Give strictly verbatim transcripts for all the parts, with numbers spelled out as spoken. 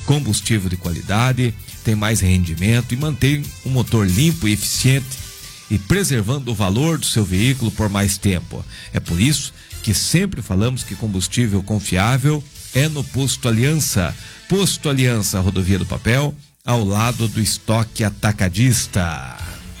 combustível de qualidade, tem mais rendimento e mantém um motor limpo e eficiente e preservando o valor do seu veículo por mais tempo. É por isso que sempre falamos que combustível confiável é no Posto Aliança. Posto Aliança, Rodovia do Papel, ao lado do estoque atacadista.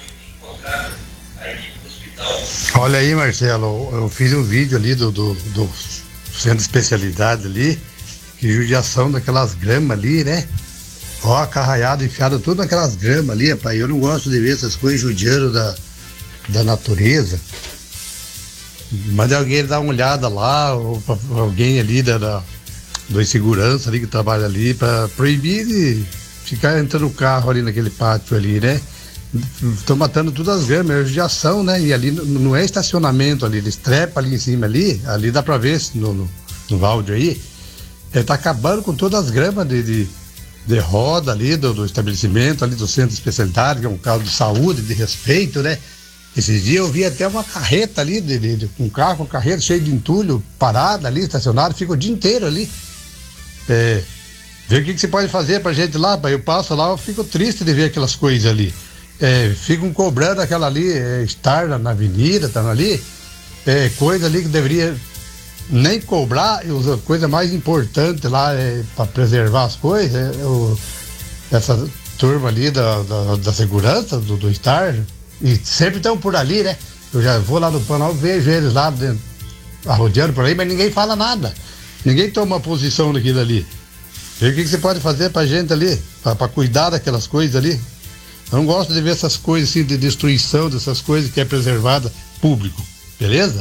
Olha aí, Marcelo, eu fiz um vídeo ali do, do, do centro de especialidade ali, que judiação daquelas gramas ali, né? Ó, carraiado, enfiado tudo naquelas gramas ali, rapaz. Eu não gosto de ver essas coisas judiando da, da natureza. Mas alguém dar uma olhada lá, ou pra, alguém ali da, da, do segurança ali que trabalha ali, para proibir de ficar entrando no carro ali naquele pátio ali, né? Estão matando todas as gramas, é judiação, né? E ali não é estacionamento ali, eles trepam ali em cima ali, ali dá pra ver no, no, no áudio aí. Ele tá acabando com todas as gramas de, de, de roda ali do, do estabelecimento, ali do centro de especialidade, que é um carro de saúde, de respeito, né? Esses dias eu vi até uma carreta ali, de, de, de, um carro com carreta cheio de entulho, parada ali, estacionado, fica o dia inteiro ali. É, ver o que, que você pode fazer pra gente lá, eu passo lá, eu fico triste de ver aquelas coisas ali. É, ficam cobrando aquela ali, é, estar na, na avenida, tá ali, é, coisa ali que deveria nem cobrar, a coisa mais importante lá é, para preservar as coisas, é, o, essa turma ali da, da, da segurança, do, do estar, e sempre estão por ali, né? Eu já vou lá no Panal, vejo eles lá dentro, arrodeando por aí, mas ninguém fala nada, ninguém toma posição naquilo ali. Vê o que, que você pode fazer pra gente ali, para cuidar daquelas coisas ali. Eu não gosto de ver essas coisas assim, de destruição dessas coisas que é preservada público, beleza?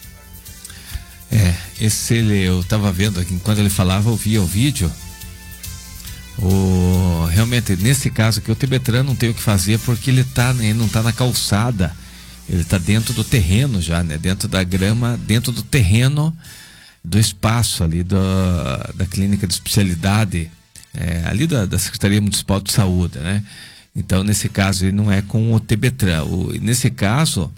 É, esse ele, eu tava vendo aqui, enquanto ele falava, eu via o vídeo. O, realmente, nesse caso aqui, o Tebetran não tem o que fazer porque ele, tá, ele não tá na calçada, ele tá dentro do terreno já, né? Dentro da grama, dentro do terreno, do espaço ali do, da clínica de especialidade, é, ali da, da Secretaria Municipal de Saúde, né? Então, nesse caso, ele não é com o Tebetran. O, nesse caso,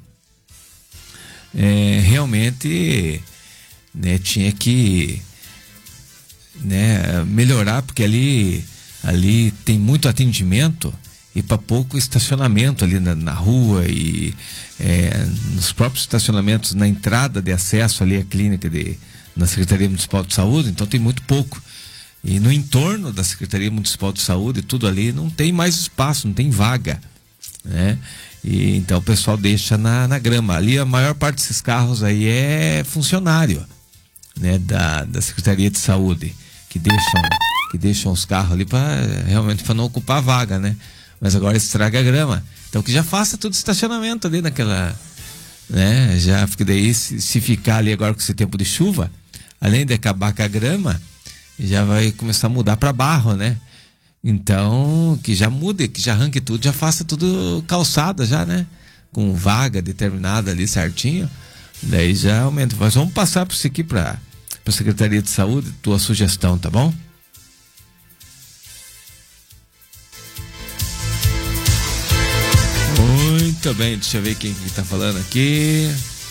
é, realmente, né, tinha que, né, melhorar, porque ali, ali tem muito atendimento e para pouco estacionamento ali na, na rua e é, nos próprios estacionamentos, na entrada de acesso ali à clínica de, na Secretaria Municipal de Saúde, então tem muito pouco. E no entorno da Secretaria Municipal de Saúde, tudo ali, não tem mais espaço, não tem vaga, né? E então o pessoal deixa na, na grama. Ali a maior parte desses carros aí é funcionário, né? Da, da Secretaria de Saúde, que deixam, que deixam os carros ali para realmente para não ocupar a vaga, né? Mas agora estraga a grama. Então que já faça tudo estacionamento ali naquela, né? Já, porque daí se, se ficar ali agora com esse tempo de chuva, além de acabar com a grama, já vai começar a mudar para barro, né? Então, que já mude, que já arranque tudo, já faça tudo calçada já, né? Com vaga determinada ali certinho. Daí já aumenta. Mas vamos passar para isso aqui para a Secretaria de Saúde, tua sugestão, tá bom? Muito bem, deixa eu ver quem que tá falando aqui.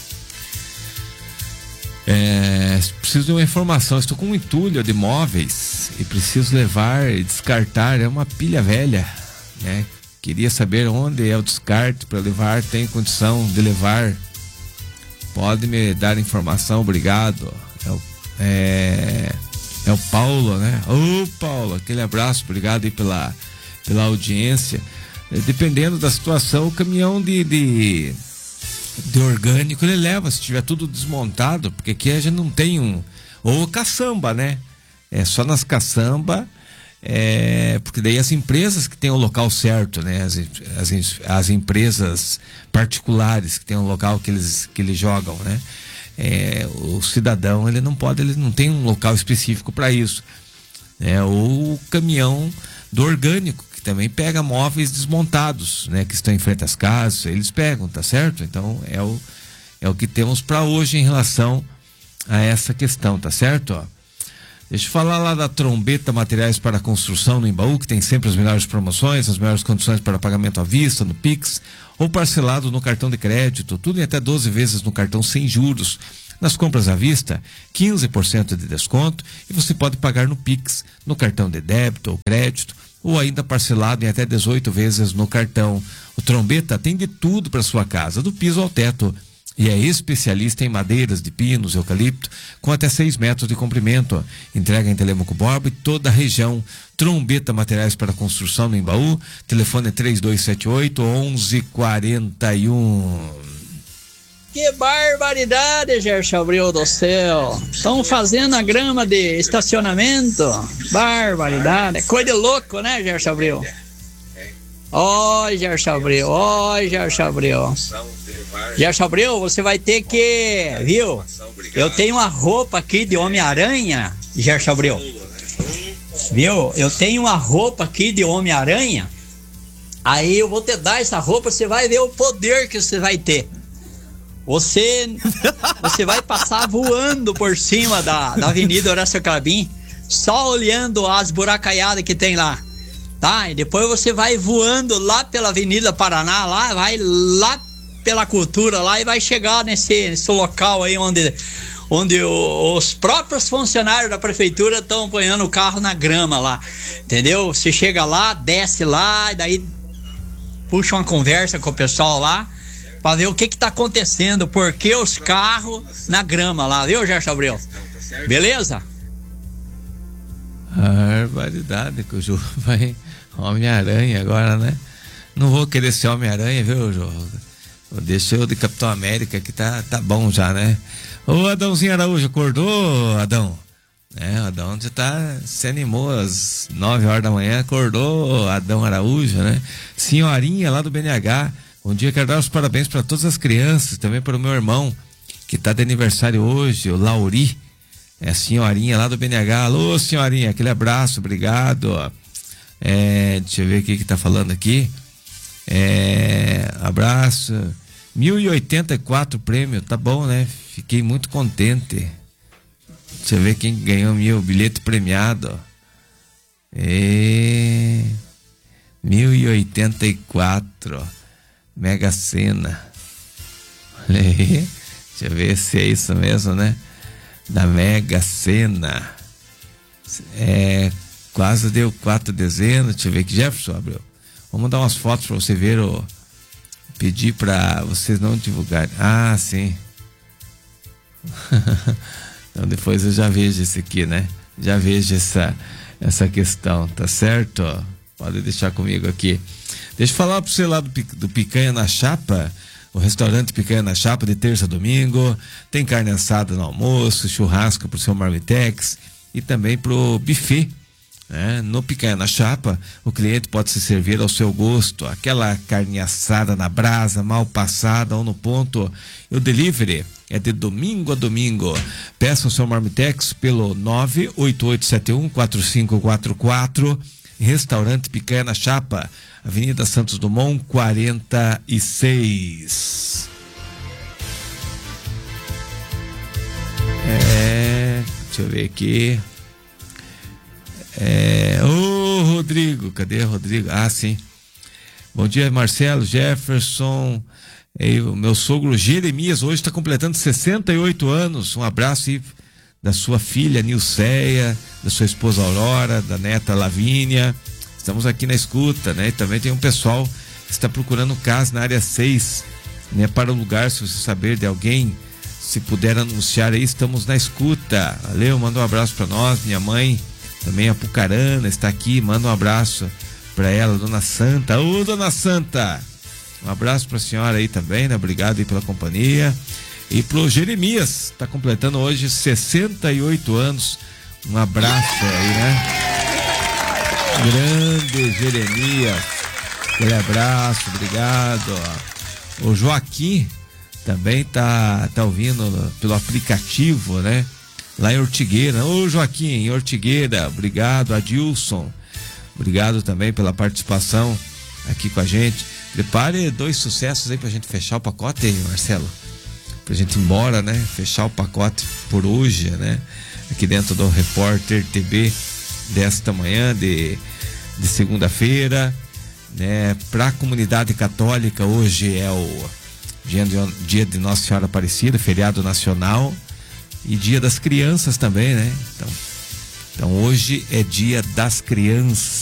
É, preciso de uma informação, estou com um entulho de móveis e preciso levar e descartar, é uma pilha velha, né? Queria saber onde é o descarte para levar, tem condição de levar, pode me dar informação, obrigado. É o, é, é o Paulo, né? Ô Paulo, aquele abraço, obrigado aí pela, pela audiência. Dependendo da situação, o caminhão de... de de orgânico ele leva, se tiver tudo desmontado, porque aqui a gente não tem um, ou caçamba, né? É só nas caçamba, é, porque daí as empresas que tem o local certo, né? As, as, as empresas particulares que tem um local que eles, que eles jogam, né? É, o cidadão, ele não pode, ele não tem um local específico para isso, né? Ou o caminhão do orgânico, também pega móveis desmontados, né, que estão em frente às casas, eles pegam, tá certo? Então é o, é o que temos para hoje em relação a essa questão, tá certo? Ó, deixa eu falar lá da Trombeta Materiais para Construção no Embaú, que tem sempre as melhores promoções, as melhores condições para pagamento à vista, no Pix ou parcelado no cartão de crédito, tudo em até doze vezes no cartão sem juros. Nas compras à vista, quinze por cento de desconto e você pode pagar no Pix, no cartão de débito ou crédito, ou ainda parcelado em até dezoito vezes no cartão. O Trombeta tem de tudo para sua casa, do piso ao teto, e é especialista em madeiras de pinos, eucalipto, com até seis metros de comprimento. Entrega em Telêmaco Borba e toda a região. Trombeta Materiais para Construção no Embaú. Telefone três dois sete oito, onze quarenta e um. Que barbaridade, Gerson Abreu do céu. Estão fazendo a grama de estacionamento. Barbaridade. É coisa de louco, né, Gerson Abreu? Oi, Gerson Abreu. Oi, Gerson Abreu. Gerson Abreu, você vai ter que... Viu? Eu tenho uma roupa aqui de Homem-Aranha, Gerson Abreu. Viu? Eu tenho uma roupa aqui de Homem-Aranha. Aí eu vou te dar essa roupa, você vai ver o poder que você vai ter. Você, você vai passar voando por cima da, da Avenida Horácio Carabim, só olhando as buracaiadas que tem lá, tá? E depois você vai voando lá pela Avenida Paraná, lá, vai lá pela Cultura lá e vai chegar nesse, nesse local aí onde, onde o, os próprios funcionários da prefeitura estão apanhando o carro na grama lá, entendeu? Você chega lá, desce lá, e daí puxa uma conversa com o pessoal lá, pra ver o que que tá acontecendo, porque os carros na grama lá, viu, Gerson Abreu? Beleza? Barbaridade que o Jô vai Homem-Aranha agora, né? Não vou querer ser Homem-Aranha, viu, Jô? Deixa eu de Capitão América que tá, tá bom já, né? Ô, Adãozinho Araújo, acordou, Adão? É, o Adão já tá, se animou às nove horas da manhã, acordou, Adão Araújo, né? Senhorinha lá do B N H. Bom dia, quero dar os parabéns para todas as crianças, também para o meu irmão, que está de aniversário hoje, o Lauri, é a senhorinha lá do B N H. Alô, senhorinha, aquele abraço, obrigado. É, deixa eu ver o que que tá falando aqui. É, abraço. mil e oitenta e quatro prêmio, tá bom, né? Fiquei muito contente. Deixa eu ver quem ganhou meu bilhete premiado. É, mil e oitenta e quatro. Mega Sena. Olha aí. Deixa eu ver se é isso mesmo, né? Da Mega Sena. É, quase deu quatro dezenas. Deixa eu ver aqui, Jefferson Abreu. Vamos dar umas fotos para você ver. O... Pedir para vocês não divulgarem. Ah, sim. Então depois eu já vejo esse aqui, né? Já vejo essa, essa questão, tá certo? Pode deixar comigo aqui. Deixa eu falar para você lá do, do Picanha na Chapa, o restaurante Picanha na Chapa, de terça a domingo. Tem carne assada no almoço, churrasco pro seu Marmitex e também pro buffet, né? No Picanha na Chapa, o cliente pode se servir ao seu gosto, aquela carne assada na brasa, mal passada ou no ponto. E o delivery é de domingo a domingo. Peça o seu Marmitex pelo nove oito oito sete um quatro cinco quatro quatro. Restaurante Picanha na Chapa, Avenida Santos Dumont, quarenta e seis. É, deixa eu ver aqui. É, ô Rodrigo, cadê Rodrigo? Ah, sim. Bom dia, Marcelo, Jefferson. E o meu sogro Jeremias hoje está completando sessenta e oito anos. Um abraço aí da sua filha Nilceia, da sua esposa Aurora, da neta Lavínia. Estamos aqui na escuta, né? E também tem um pessoal que está procurando casa na área seis, né? Para o lugar, se você saber de alguém, se puder anunciar aí, estamos na escuta. Valeu, manda um abraço para nós. Minha mãe, também a Pucarana, está aqui, manda um abraço para ela, Dona Santa. Ô, Dona Santa! Um abraço para a senhora aí também, né? Obrigado aí pela companhia. E pro Jeremias, está completando hoje sessenta e oito anos. Um abraço aí, né? Grande Jeremias. Aquele abraço, obrigado. O Joaquim também tá, tá ouvindo pelo aplicativo, né? Lá em Ortigueira. Ô Joaquim, em Ortigueira, obrigado. Adilson, obrigado também pela participação aqui com a gente. Prepare dois sucessos aí pra gente fechar o pacote aí, Marcelo. Pra gente ir embora, né? Fechar o pacote por hoje, né? Aqui dentro do Repórter T V desta manhã de, de segunda-feira, né? Para a comunidade católica, hoje é o dia de, dia de Nossa Senhora Aparecida, feriado nacional. E dia das crianças também, né? Então, então hoje é dia das crianças.